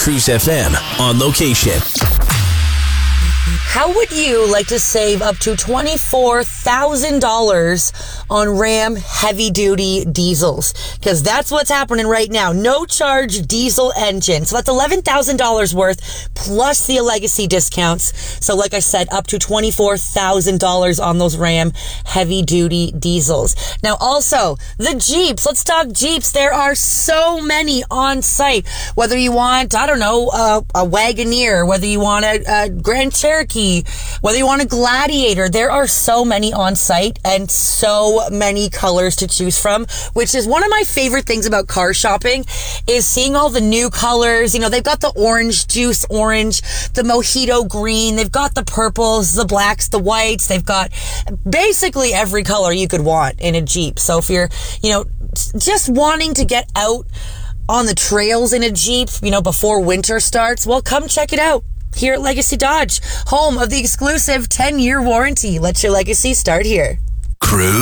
Cruise FM on location. How would you like to save up to $24,000 on Ram heavy-duty diesels? Because that's what's happening right now. No charge diesel engine. So that's $11,000 worth plus the legacy discounts. So like I said, up to $24,000 on those Ram heavy-duty diesels. Now also, the Jeeps. Let's talk Jeeps. There are so many on site. Whether you want, I don't know, a Wagoneer, whether you want a Grand Cherokee, whether you want a Gladiator, there are so many on site and so many colors to choose from, which is one of my favorite things about car shopping is seeing all the new colors. You know, they've got the orange juice orange, the mojito green, they've got the purples, the blacks, the whites, they've got basically every color you could want in a Jeep. So if you're, you know, just wanting to get out on the trails in a Jeep, you know, before winter starts, well, come check it out here at Legacy Dodge, home of the exclusive 10-year warranty. Let your legacy start here. Cruise